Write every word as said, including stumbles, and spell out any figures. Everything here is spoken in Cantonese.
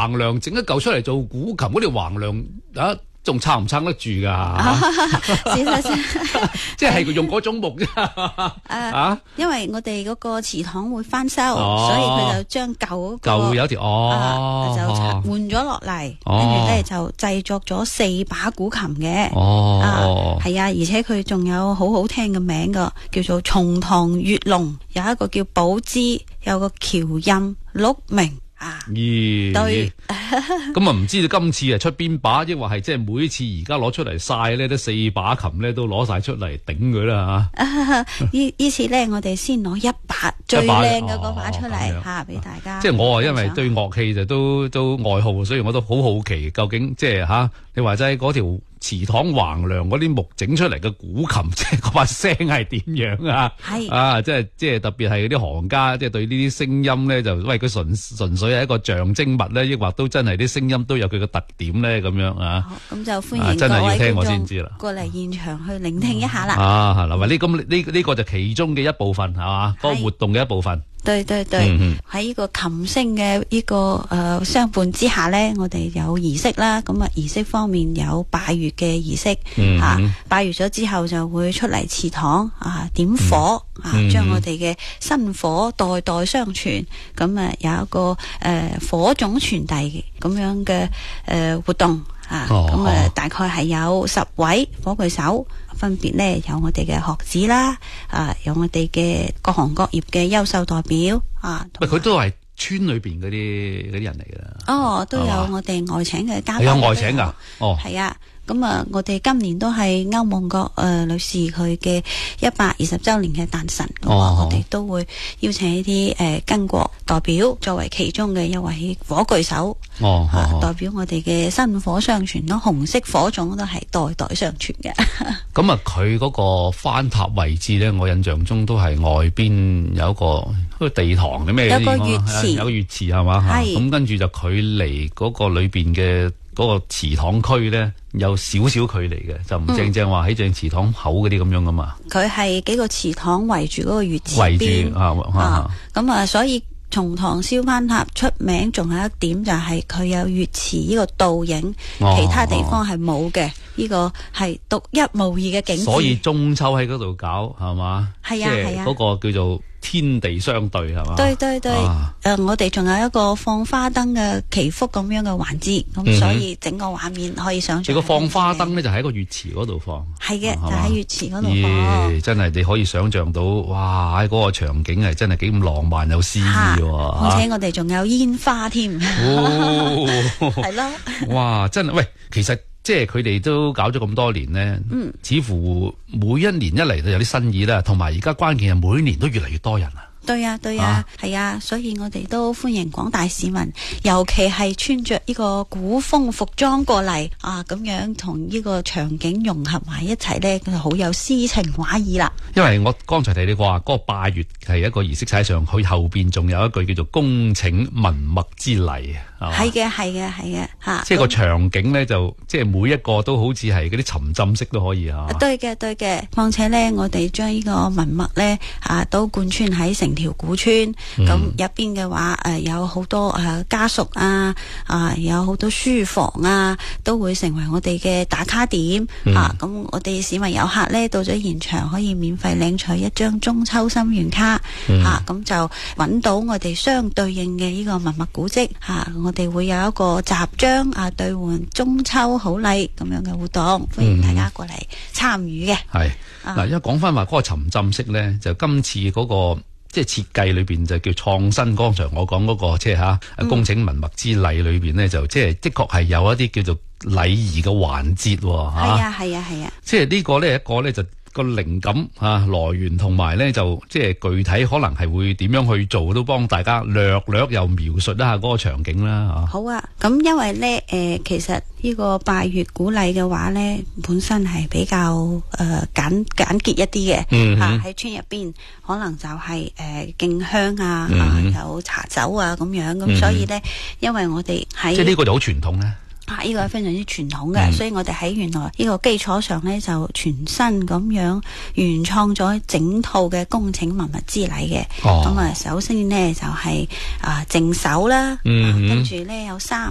橫梁整一嚿出嚟做古琴，嗰條橫梁啊，仲撐唔撐得住㗎？ 事實上， 即係用嗰種木啫。啊， 因為我哋嗰個祠堂會翻修， 哦、 所以佢就將舊嗰、嗰個舊有條哦、 啊、就換咗落嚟，跟住咧就製作咗四把古琴嘅。 哦， 係啊，而且佢仲有好好聽嘅名㗎，叫做松堂月龍，有一個叫寶芝，有個喬音鹿鳴。啊， 咦， 對， 咁啊唔知道今次係出邊把，抑或係即係每一次而家攞出嚟晒咧，都四把琴咧都攞晒出嚟頂佢啦吓。 呢呢次咧，我哋先攞一把最靚嘅嗰把出嚟吓，俾大家。 即係我啊，因為對樂器就都都愛好，所以我都好好奇，究竟即係吓，你話齋嗰條祠堂橫梁嗰啲木整出嚟嘅古琴，即係嗰把聲係點樣啊？係啊，即係即係特別係嗰啲行家，即係對呢啲聲音咧，就喂佢純純粹係一個象徵物咧，抑或都真係啲聲音都有佢嘅特點咧，咁樣啊？ 咁就歡迎真係要聽我先知啦， 過嚟現場去聆聽一下啦。 啊，嗱，呢咁呢呢個就其中嘅一部分係嘛，嗰個活動嘅一部分。 對對對，喺呢個琴聲嘅呢個誒相伴之下咧，我哋有儀式啦。咁啊，儀式方面有拜月嘅儀式，吓拜月咗之後就會出嚟祠堂啊點火啊，將我哋嘅新火代代相傳。咁啊有一個誒火種傳遞咁樣嘅誒活動啊。咁啊大概係有十位火炬手。分別咧有我哋嘅學子啦，啊有我哋嘅各行各業嘅優秀代表啊。 喂，佢都係村裏邊嗰啲嗰啲人嚟㗎。 哦，都有我哋外請嘅嘉賓。 有外請㗎。哦， 係啊。咁啊，我哋今年都係歐夢國誒女士佢嘅一百二十周年嘅誕辰，咁、哦、我哋都會邀請一啲誒巾幗代表作為其中嘅一位火炬手， 哦啊哦、 代表我哋嘅薪火相傳咯，紅色火種都係代代相傳嘅。 咁啊，佢嗰個翻塔位置咧，我印象中都係外邊有一個一個地堂嘅咩？ 有個月池， 有個月池係嘛？係。咁跟住就距離嗰個裏邊嘅嗰個祠堂區咧，有少少距離嘅，就唔正正話喺正祠堂口嗰啲咁樣噶嘛。 佢係幾個祠堂圍住嗰個月池圍邊住啊， 咁啊，所以松堂燒番塔出名，仲有一點就係佢有月池呢個倒影，哦、其他地方係冇嘅，呢、哦、個係獨一無二嘅景致。 所以中秋喺嗰度搞係嘛？ 係啊係啊， 嗰個叫做天地相對係嘛？ 對對對，誒、啊呃，我哋仲有一個放花燈嘅祈福咁樣嘅環節，咁、嗯、所以整個畫面可以想象。 如果放花燈咧，就喺個月池嗰度放。係嘅， 就喺月池嗰度放。 咦，真係你可以想象到，哇！喺嗰個場景係真係幾咁浪漫有詩意喎。 而且我哋仲有煙花添。哦，係咯。 哇，真係喂，其實。即係佢哋都搞咗咁多年呢，嗯，似乎每一年一嚟都有啲新意啦，同埋而家關鍵係每年都越嚟越多人啊。 對啊，對啊，係啊，啊，所以我哋都歡迎廣大市民，尤其係穿着呢個古風服裝過嚟啊，咁樣同呢個場景融合埋一齊呢，就好有詩情畫意啦。 因為我剛才提你話嗰個拜月係一個儀式踩上，佢後邊仲有一句叫做恭請文墨之禮啊。 係嘅，係嘅，係嘅，吓。 即係個場景呢，就即係每一個都好似係嗰啲沉浸式都可以啊。 對嘅，對嘅。況且呢，我哋將呢個文墨呢，啊，都貫穿喺成條古村，咁入邊嘅話，誒、呃、有好多誒、呃、家屬啊，啊有好多書房啊，都會成為我哋嘅打卡點、嗯、啊。咁我哋市民遊客呢，到咗現場可以免費領取一張中秋心願卡，嗯、啊咁就揾到我哋相對應嘅呢個文物古蹟，啊我哋會有一個集章啊兌換中秋好禮咁樣嘅活動，歡迎大家過嚟參與嘅。 係嗱，因為講翻話嗰個沉浸式呢，就今次嗰、嗰個。即係設計裏邊就叫創新。剛才我講嗰、嗰個即係嚇恭請文墨之禮裏邊呢，就即係的確係有一啲叫做禮儀嘅環節喎。係啊係啊係啊！ 即係呢個呢，一個呢，就個靈感啊來源同埋呢，就即係具體可能係會點樣去做，都幫大家略略又描述一下嗰個場景啦。 好啊，咁因為呢，誒、呃，其實呢個拜月古禮嘅話呢，本身係比較誒、呃、簡簡潔一啲嘅，吓喺、嗯啊、村入邊可能就係誒敬香啊，嗯、啊有茶酒啊咁樣，咁、嗯、所以呢，因為我哋喺即係呢個就好傳統咧。 啊！呢、這個係非常之傳統嘅，嗯、所以我哋喺原來呢個基礎上呢，就全新咁樣原創咗整套嘅恭請文墨之禮嘅。咁啊、哦，首先呢，就係、是、啊淨手啦，跟住呢，有三。